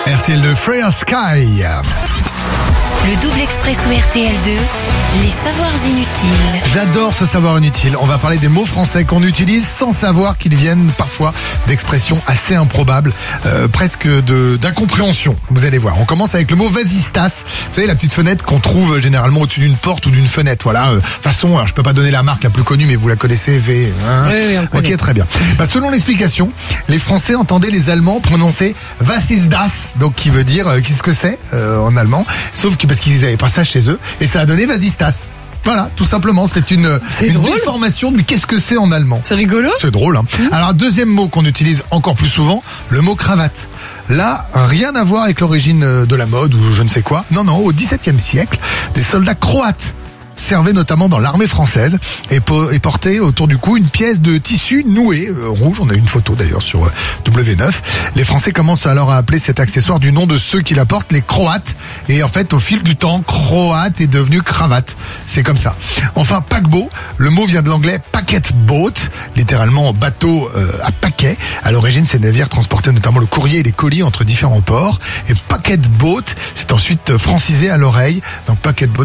RTL2, Freya Sky. Le double expresso RTL2, les savoirs inutiles. J'adore ce savoir inutile. On va parler des mots français qu'on utilise sans savoir qu'ils viennent parfois d'expressions assez improbables, presque d'incompréhension. Vous allez voir. On commence avec le mot vasistas. Vous savez, la petite fenêtre qu'on trouve généralement au-dessus d'une porte ou d'une fenêtre. Voilà. Façon, alors je peux pas donner la marque la plus connue, mais vous la connaissez, V. Hein Oui, ok, très bien. Selon l'explication, les Français entendaient les Allemands prononcer vasistas, donc qui veut dire qu'est-ce que c'est en allemand. Sauf que parce qu'ils avaient pas ça chez eux, et ça a donné vasistas. Voilà, tout simplement, c'est une déformation du qu'est-ce que c'est en allemand. C'est rigolo. C'est drôle, hein. Alors, deuxième mot qu'on utilise encore plus souvent, le mot cravate. Là, rien à voir avec l'origine de la mode ou je ne sais quoi. Non, au XVIIe siècle, des soldats croates servaient notamment dans l'armée française et portaient autour du cou une pièce de tissu noué rouge. On a une photo d'ailleurs sur W9. Les Français commencent alors à appeler cet accessoire du nom de ceux qui la portent, les Croates. Et en fait, au fil du temps, croate est devenu cravate. C'est comme ça. Enfin, paquebot. Le mot vient de l'anglais packet boat, littéralement bateau à paquet. À l'origine, ces navires transportaient notamment le courrier et les colis entre différents ports. Et packet boat, c'est ensuite francisé à l'oreille. Donc packet boat,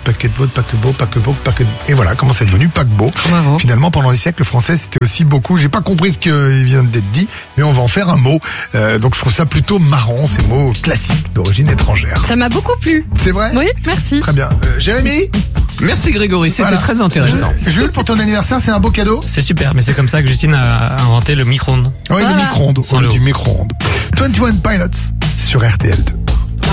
et voilà comment c'est devenu paquebot. Bravo. Finalement, pendant des siècles, le français c'était aussi beaucoup. J'ai pas compris ce qui vient d'être dit, mais on va en faire un mot. Donc je trouve ça plutôt marrant, ces mots classiques d'origine étrangère. Ça m'a beaucoup plu. C'est vrai ? Oui, merci. Très bien. Jérémy ? Merci Grégory, c'était Voilà. très intéressant. Jules, pour ton anniversaire, c'est un beau cadeau ? C'est super, mais c'est comme ça que Justine a inventé le micro-ondes. Oui, le Voilà. micro-ondes. Sans Au lieu l'eau. du micro-ondes. 21 Pilots sur RTL2.